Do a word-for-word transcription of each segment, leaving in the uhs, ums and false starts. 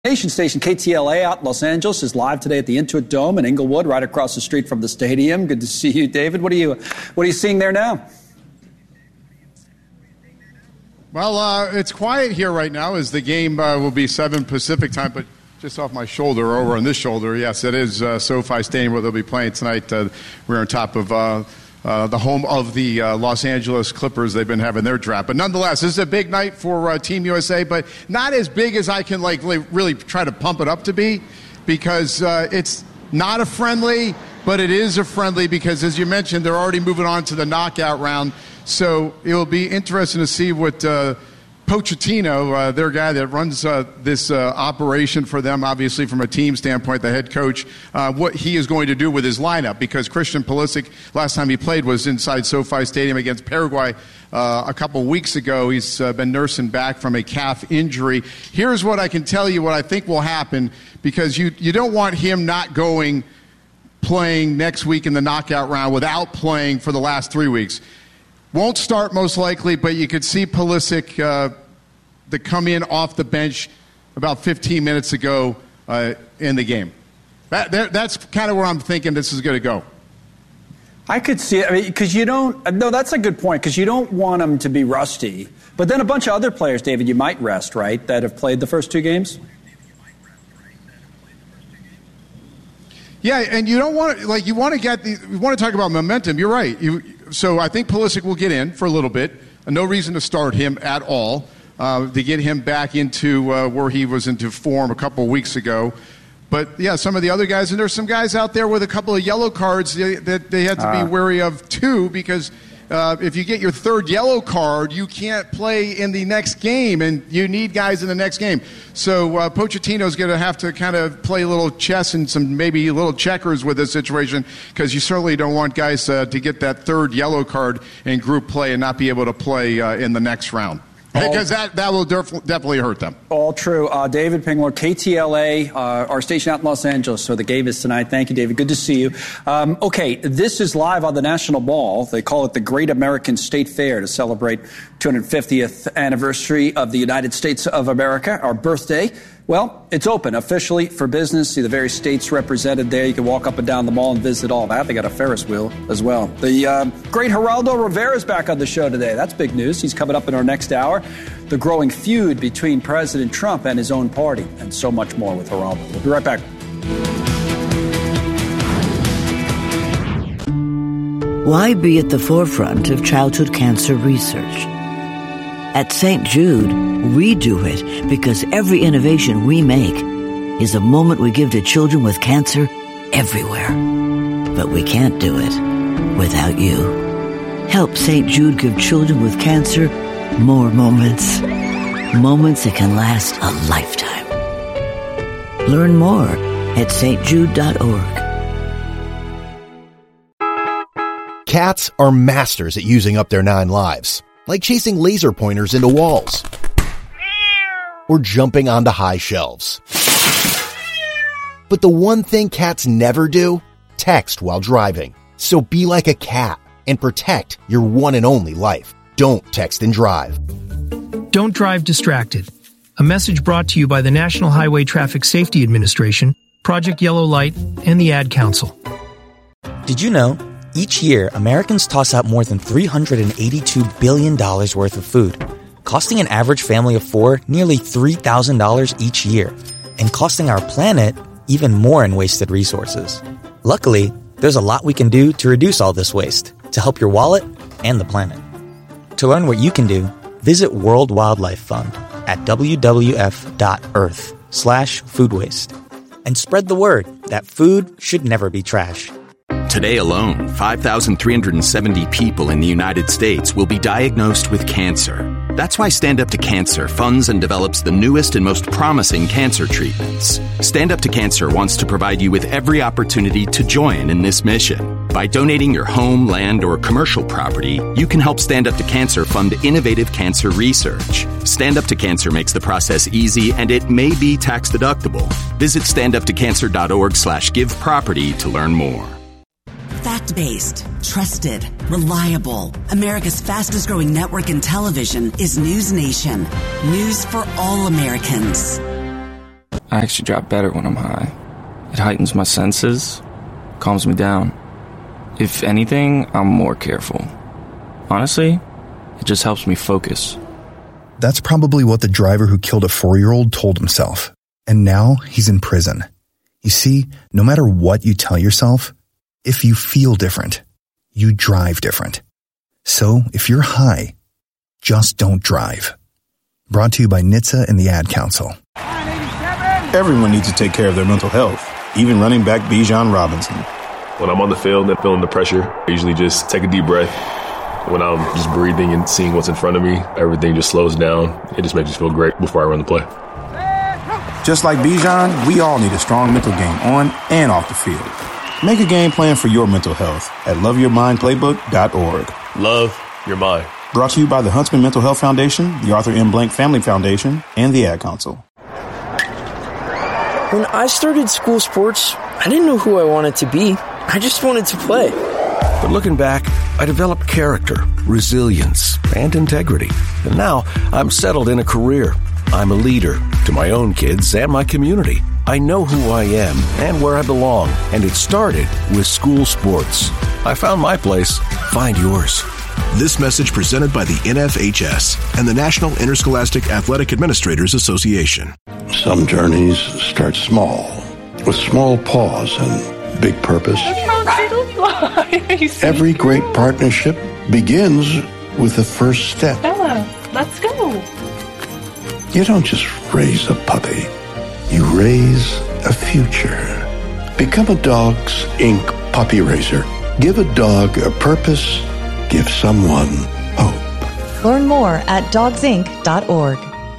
Nation station K T L A out in Los Angeles is live today at the Intuit Dome in Inglewood, right across the street from the stadium. Good to see you, David. What are you, what are you seeing there now? Well, uh, it's quiet here right now as the game uh, will be seven Pacific time, but just off my shoulder, over on this shoulder, yes, it is uh, SoFi Stadium where they'll be playing tonight. Uh, we're on top of uh, uh, the home of the uh, Los Angeles Clippers. They've been having their draft. But nonetheless, this is a big night for uh, Team U S A, but not as big as I can like really try to pump it up to be, because uh, it's not a friendly, but it is a friendly because, as you mentioned, they're already moving on to the knockout round. So it will be interesting to see what uh, Pochettino, uh, their guy that runs uh, this uh, operation for them, obviously from a team standpoint, the head coach, uh, what he is going to do with his lineup. Because Christian Pulisic, last time he played was inside SoFi Stadium against Paraguay uh, a couple weeks ago. He's uh, been nursing back from a calf injury. Here's what I can tell you what I think will happen, because you, you don't want him not going playing next week in the knockout round without playing for the last three weeks. Won't start most likely, but you could see Pulisic uh, to come in off the bench about fifteen minutes ago uh, in the game. That, that, that's kind of where I'm thinking this is going to go. I could see it, I mean, because you don't, no, that's a good point, because you don't want them to be rusty. But then a bunch of other players, David, you might rest, right, that have played the first two games? Yeah, and you don't want to, like, you want to get the, you want to talk about momentum. You're right. You, so I think Pulisic will get in for a little bit. No reason to start him at all, uh, to get him back into uh, where he was into form a couple weeks ago. But, yeah, some of the other guys, and there's some guys out there with a couple of yellow cards that they had to uh. be wary of, too, because uh, if you get your third yellow card, you can't play in the next game, and you need guys in the next game. So uh, Pochettino's going to have to kind of play a little chess and some maybe a little checkers with this situation, because you certainly don't want guys uh, to get that third yellow card in group play and not be able to play uh, in the next round. Because that, that will def- definitely hurt them. All true. Uh, David Pingler, K T L A, uh, our station out in Los Angeles. So the game is tonight. Thank you, David. Good to see you. Um, okay, this is live on the National Mall. They call it the Great American State Fair to celebrate two hundred fiftieth anniversary of the United States of America, our birthday. Well, it's open officially for business. See the various states represented there. You can walk up and down the mall and visit all that. They got a Ferris wheel as well. The uh, great Geraldo Rivera is back on the show today. That's big news. He's coming up in our next hour. The growing feud between President Trump and his own party, and so much more with Geraldo. We'll be right back. Why be at the forefront of childhood cancer research? At Saint Jude, we do it because every innovation we make is a moment we give to children with cancer everywhere. But we can't do it without you. Help Saint Jude give children with cancer more moments. Moments that can last a lifetime. Learn more at s t jude dot org. Cats are masters at using up their nine lives, like chasing laser pointers into walls or jumping onto high shelves. But the one thing cats never do? Text while driving. So be like a cat and protect your one and only life. Don't text and drive. Don't drive distracted. A message brought to you by the National Highway Traffic Safety Administration, Project Yellow Light, and the Ad Council. Did you know? Each year, Americans toss out more than three hundred eighty-two billion dollars worth of food, costing an average family of four nearly three thousand dollars each year, and costing our planet even more in wasted resources. Luckily, there's a lot we can do to reduce all this waste, to help your wallet and the planet. To learn what you can do, visit World Wildlife Fund at w w f dot earth slash food waste. And spread the word that food should never be trash. Today alone, five thousand three hundred seventy people in the United States will be diagnosed with cancer. That's why Stand Up to Cancer funds and develops the newest and most promising cancer treatments. Stand Up to Cancer wants to provide you with every opportunity to join in this mission. By donating your home, land, or commercial property, you can help Stand Up to Cancer fund innovative cancer research. Stand Up to Cancer makes the process easy, and it may be tax deductible. Visit stand up to cancer dot org slash give property to learn more. Fact-based, trusted, reliable. America's fastest-growing network in television is News Nation. News for all Americans. I actually drive better when I'm high. It heightens my senses, calms me down. If anything, I'm more careful. Honestly, it just helps me focus. That's probably what the driver who killed a four-year-old told himself. And now he's in prison. You see, no matter what you tell yourself, if you feel different, you drive different. So if you're high, just don't drive. Brought to you by N H T S A and the Ad Council. Everyone needs to take care of their mental health, even running back Bijan Robinson. When I'm on the field and feeling the pressure, I usually just take a deep breath. When I'm just breathing and seeing what's in front of me, everything just slows down. It just makes me feel great before I run the play. Just like Bijan, we all need a strong mental game on and off the field. Make a game plan for your mental health at love your mind playbook dot org. Love your mind. Brought to you by the Huntsman Mental Health Foundation, the Arthur M. Blank Family Foundation, and the Ad Council. When I started school sports, I didn't know who I wanted to be. I just wanted to play. But looking back, I developed character, resilience, and integrity. And now I'm settled in a career. I'm a leader to my own kids and my community. I know who I am and where I belong, and it started with school sports. I found my place. Find yours. This message presented by the N F H S and the National Interscholastic Athletic Administrators Association. Some journeys start small, with small pause and big purpose. Every great partnership begins with the first step. Bella, let's go. You don't just raise a puppy. You raise a future. Become a Dogs Incorporated puppy raiser. Give a dog a purpose. Give someone hope. Learn more at dogs inc dot org.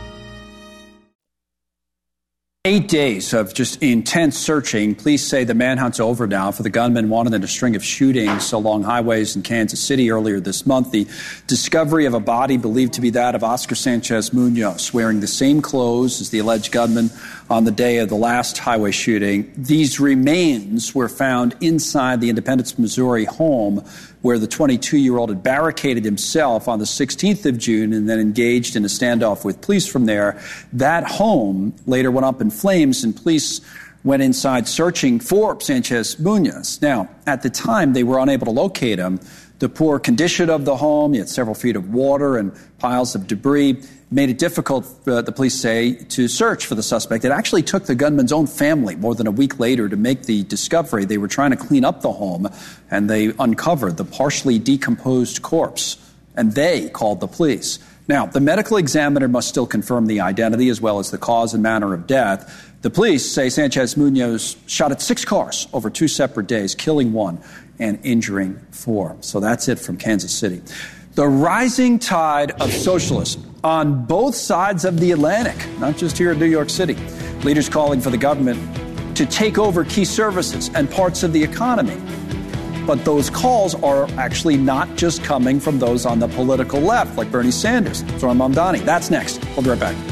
Eight days of just intense searching. Police say the manhunt's over now for the gunman wanted in a string of shootings along highways in Kansas City earlier this month. The discovery of a body believed to be that of Oscar Sanchez Munoz, wearing the same clothes as the alleged gunman on the day of the last highway shooting. These remains were found inside the Independence, Missouri home where the twenty-two-year-old had barricaded himself on the sixteenth of June and then engaged in a standoff with police from there. That home later went up in flames, and police went inside searching for Sanchez Munoz. Now, at the time, they were unable to locate him. The poor condition of the home, you had several feet of water and piles of debris, made it difficult, uh, the police say, to search for the suspect. It actually took the gunman's own family more than a week later to make the discovery. They were trying to clean up the home, and they uncovered the partially decomposed corpse, and they called the police. Now, the medical examiner must still confirm the identity as well as the cause and manner of death. The police say Sanchez Munoz shot at six cars over two separate days, killing one and injuring four. So that's it from Kansas City. The rising tide of socialism on both sides of the Atlantic, not just here in New York City. Leaders calling for the government to take over key services and parts of the economy. But those calls are actually not just coming from those on the political left, like Bernie Sanders. Zoran Mamdani. That's next. We'll be right back.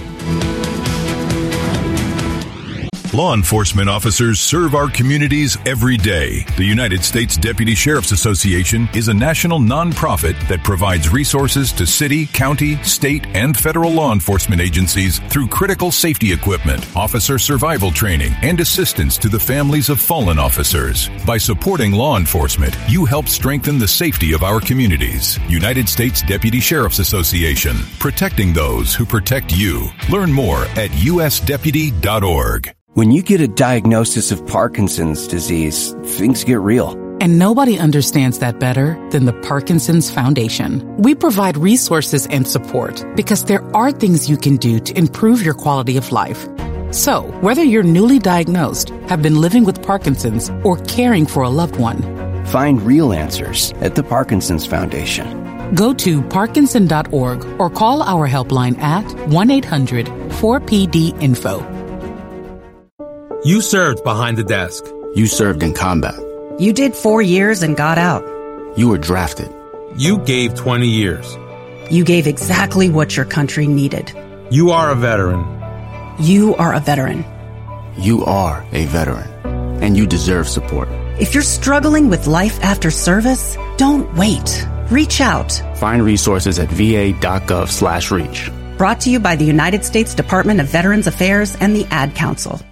Law enforcement officers serve our communities every day. The United States Deputy Sheriff's Association is a national nonprofit that provides resources to city, county, state, and federal law enforcement agencies through critical safety equipment, officer survival training, and assistance to the families of fallen officers. By supporting law enforcement, you help strengthen the safety of our communities. United States Deputy Sheriff's Association, protecting those who protect you. Learn more at u s deputy dot org. When you get a diagnosis of Parkinson's disease, things get real. And nobody understands that better than the Parkinson's Foundation. We provide resources and support because there are things you can do to improve your quality of life. So, whether you're newly diagnosed, have been living with Parkinson's, or caring for a loved one, find real answers at the Parkinson's Foundation. Go to parkinson dot org or call our helpline at one eight hundred four P D info. You served behind the desk. You served in combat. You did four years and got out. You were drafted. You gave twenty years. You gave exactly what your country needed. You are a veteran. You are a veteran. You are a veteran, and you deserve support. If you're struggling with life after service, don't wait. Reach out. Find resources at v a dot gov slash reach. Brought to you by the United States Department of Veterans Affairs and the Ad Council.